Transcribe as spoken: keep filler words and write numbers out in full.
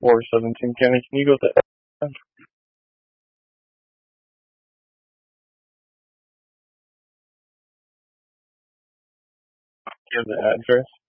Or seventeen Kenny, can you go to that? Give the address.